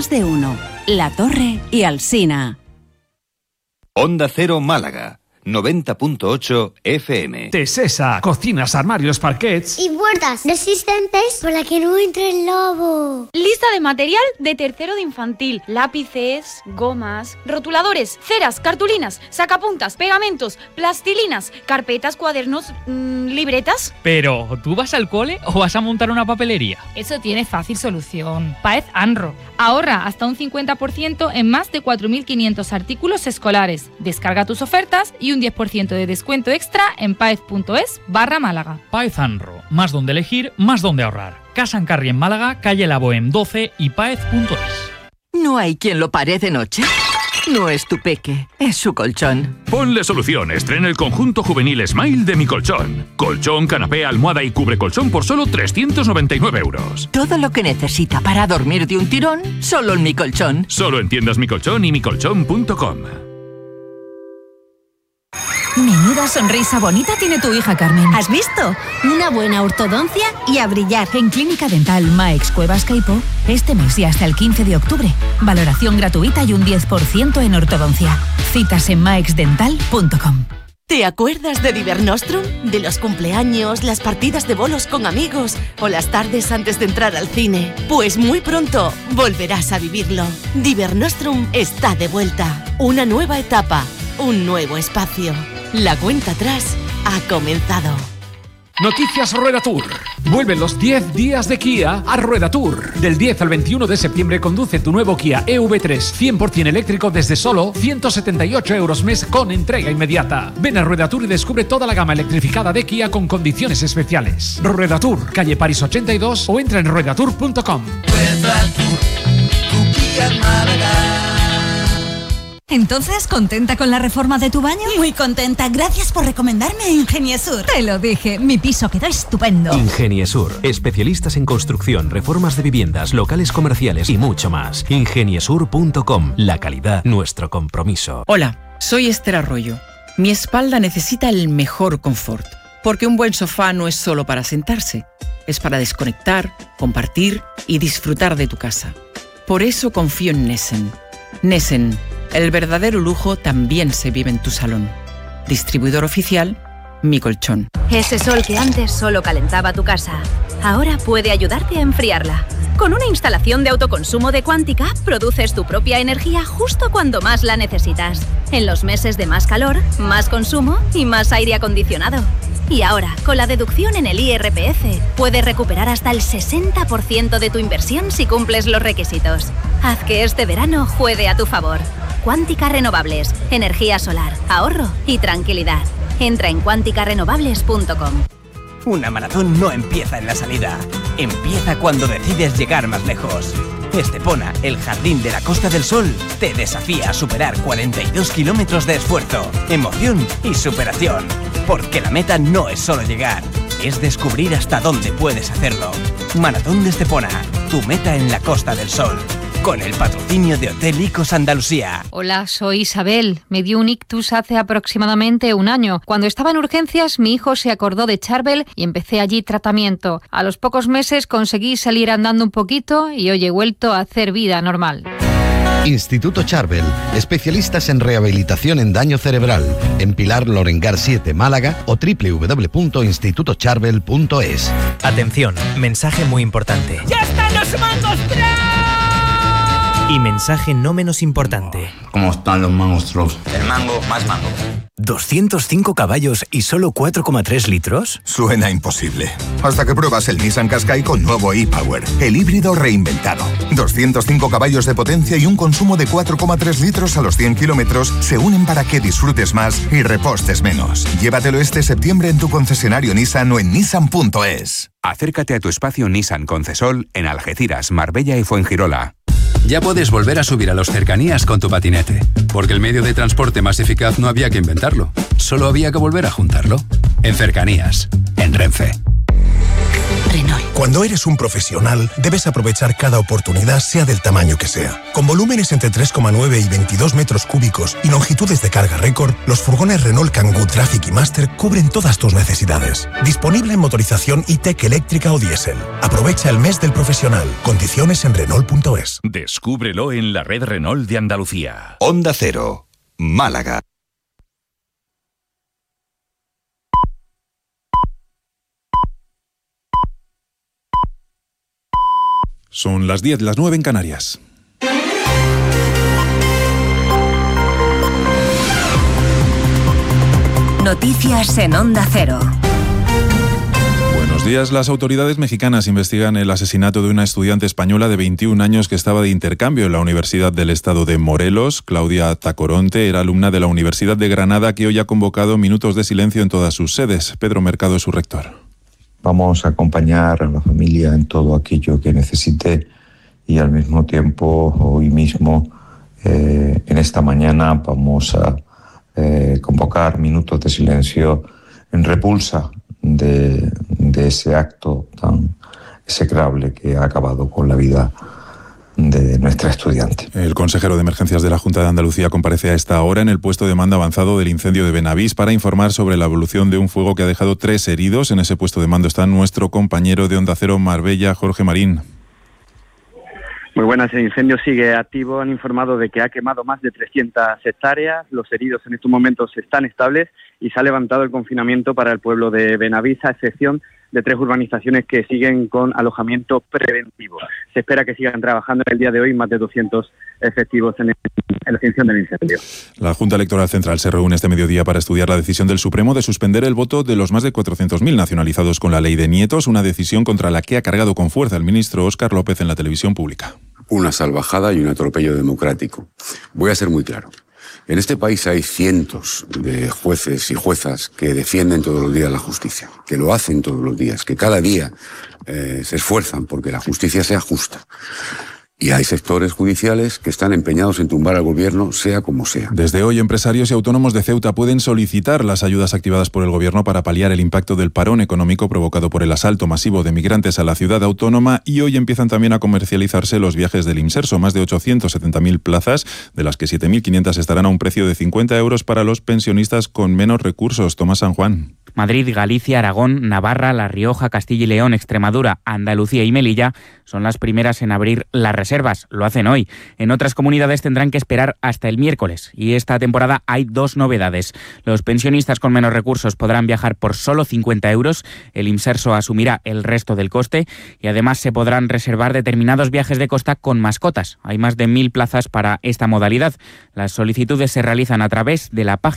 Más de uno. La Torre y Alsina. Onda Cero Málaga, 90.8 FM. Tesesa, cocinas, armarios, parquets y puertas resistentes para que no entre el lobo. Lista de material de tercero de infantil: lápices, gomas, rotuladores, ceras, cartulinas, sacapuntas, pegamentos, plastilinas, carpetas, cuadernos, libretas. Pero, ¿tú vas al cole o vas a montar una papelería? Eso tiene fácil solución. Paez Anro. Ahorra hasta un 50% en más de 4.500 artículos escolares. Descarga tus ofertas y un 10% de descuento extra en paez.es/Málaga. Paez Anro. Más donde elegir, más donde ahorrar. Casa en Carri en Málaga, calle La Bohème 12 y paez.es. ¿No hay quien lo pare de noche? No es tu peque, es su colchón. Ponle solución. Estrena el conjunto juvenil Smile de Mi Colchón. Colchón, canapé, almohada y cubre colchón por solo 399 euros. Todo lo que necesita para dormir de un tirón, solo en Mi Colchón. Solo en tiendas Mi Colchón y micolchón.com. Menuda sonrisa bonita tiene tu hija, Carmen. ¿Has visto? Una buena ortodoncia y a brillar. En Clínica Dental Maix Cuevas Caipo, este mes y hasta el 15 de octubre. Valoración gratuita y un 10% en ortodoncia. Citas en maexdental.com. ¿Te acuerdas de Divernostrum? De los cumpleaños, las partidas de bolos con amigos o las tardes antes de entrar al cine. Pues muy pronto volverás a vivirlo. Divernostrum está de vuelta. Una nueva etapa, un nuevo espacio. La cuenta atrás ha comenzado. Noticias Rueda Tour. Vuelven los 10 días de Kia a Rueda Tour. Del 10 al 21 de septiembre conduce tu nuevo Kia EV3 100% eléctrico desde solo 178 euros mes con entrega inmediata. Ven a Rueda Tour y descubre toda la gama electrificada de Kia con condiciones especiales. Rueda Tour, calle París 82 o entra en ruedatour.com. Rueda Tour, tu Kia Málaga. ¿Entonces, contenta con la reforma de tu baño? Muy contenta, gracias por recomendarme Ingeniesur. Te lo dije, mi piso quedó estupendo. Ingeniesur, especialistas en construcción, reformas de viviendas, locales comerciales y mucho más. Ingeniesur.com, la calidad, nuestro compromiso. Hola, soy Esther Arroyo. Mi espalda necesita el mejor confort, porque un buen sofá no es solo para sentarse, es para desconectar, compartir y disfrutar de tu casa. Por eso confío en Nessen. Nessen, el verdadero lujo también se vive en tu salón. Distribuidor oficial, Mi Colchón. Ese sol que antes solo calentaba tu casa, ahora puede ayudarte a enfriarla. Con una instalación de autoconsumo de Quántica, produces tu propia energía justo cuando más la necesitas. En los meses de más calor, más consumo y más aire acondicionado. Y ahora, con la deducción en el IRPF, puedes recuperar hasta el 60% de tu inversión si cumples los requisitos. Haz que este verano juegue a tu favor. Quántica Renovables, energía solar, ahorro y tranquilidad. Entra en quanticarenovables.com. Una maratón no empieza en la salida, empieza cuando decides llegar más lejos. Estepona, el jardín de la Costa del Sol, te desafía a superar 42 kilómetros de esfuerzo, emoción y superación. Porque la meta no es solo llegar, es descubrir hasta dónde puedes hacerlo. Maratón de Estepona, tu meta en la Costa del Sol. Con el patrocinio de Hotel Icos Andalucía. Hola, soy Isabel. Me dio un ictus hace aproximadamente un año. Cuando estaba en urgencias, mi hijo se acordó de Charbel y empecé allí tratamiento. A los pocos meses conseguí salir andando un poquito y hoy he vuelto a hacer vida normal. Instituto Charbel, especialistas en rehabilitación en daño cerebral, en Pilar Lorengar 7, Málaga o www.institutocharbel.es. Atención, mensaje muy importante. ¡Ya están los mangos Trout! Y mensaje no menos importante. ¿Cómo están los mangos Trout? El mango más mango. ¿205 caballos y solo 4,3 litros? Suena imposible. Hasta que pruebas el Nissan Qashqai con nuevo e-Power, el híbrido reinventado. 205 caballos de potencia y un consumo de 4,3 litros a los 100 kilómetros se unen para que disfrutes más y repostes menos. Llévatelo este septiembre en tu concesionario Nissan o en nissan.es. Acércate a tu espacio Nissan Concesol en Algeciras, Marbella y Fuengirola. Ya puedes volver a subir a los cercanías con tu patinete, porque el medio de transporte más eficaz no había que inventarlo, solo había que volver a juntarlo. En Cercanías, en Renfe. Renault. Cuando eres un profesional, debes aprovechar cada oportunidad, sea del tamaño que sea. Con volúmenes entre 3,9 y 22 metros cúbicos y longitudes de carga récord, los furgones Renault Kangoo Traffic y Master cubren todas tus necesidades. Disponible en motorización e-tech eléctrica o diésel. Aprovecha el mes del profesional. Condiciones en Renault.es. Descúbrelo en la red Renault de Andalucía. Onda Cero, Málaga. Son las 10, las 9 en Canarias. Noticias en Onda Cero. Buenos días. Las autoridades mexicanas investigan el asesinato de una estudiante española de 21 años que estaba de intercambio en la Universidad del Estado de Morelos. Claudia Tacoronte era alumna de la Universidad de Granada, que hoy ha convocado minutos de silencio en todas sus sedes. Pedro Mercado es su rector. Vamos a acompañar a la familia en todo aquello que necesite y al mismo tiempo hoy mismo, en esta mañana, vamos a convocar minutos de silencio en repulsa de ese acto tan execrable que ha acabado con la vida de nuestra estudiante. El consejero de Emergencias de la Junta de Andalucía comparece a esta hora en el puesto de mando avanzado del incendio de Benavís para informar sobre la evolución de un fuego que ha dejado 3 heridos. En ese puesto de mando está nuestro compañero de Onda Cero Marbella, Jorge Marín. Muy buenas, el incendio sigue activo. Han informado de que ha quemado más de 300 hectáreas. Los heridos en estos momentos están estables y se ha levantado el confinamiento para el pueblo de Benavís, a excepción de 3 urbanizaciones que siguen con alojamiento preventivo. Se espera que sigan trabajando en el día de hoy más de 200 efectivos en la extinción del incendio. La Junta Electoral Central se reúne este mediodía para estudiar la decisión del Supremo de suspender el voto de los más de 400.000 nacionalizados con la ley de nietos, una decisión contra la que ha cargado con fuerza el ministro Óscar López en la televisión pública. Una salvajada y un atropello democrático. Voy a ser muy claro. En este país hay cientos de jueces y juezas que defienden todos los días la justicia, que lo hacen todos los días, que cada día se esfuerzan porque la justicia sea justa. Y hay sectores judiciales que están empeñados en tumbar al gobierno, sea como sea. Desde hoy, empresarios y autónomos de Ceuta pueden solicitar las ayudas activadas por el gobierno para paliar el impacto del parón económico provocado por el asalto masivo de migrantes a la ciudad autónoma, y hoy empiezan también a comercializarse los viajes del Imserso, más de 870.000 plazas, de las que 7.500 estarán a un precio de 50 euros para los pensionistas con menos recursos. Tomás San Juan. Madrid, Galicia, Aragón, Navarra, La Rioja, Castilla y León, Extremadura, Andalucía y Melilla son las primeras en abrir las reservas. Lo hacen hoy. En otras comunidades tendrán que esperar hasta el miércoles. Y esta temporada hay 2 novedades. Los pensionistas con menos recursos podrán viajar por solo 50 euros. El Imserso asumirá el resto del coste y además se podrán reservar determinados viajes de costa con mascotas. Hay más de 1.000 plazas para esta modalidad. Las solicitudes se realizan a través de la página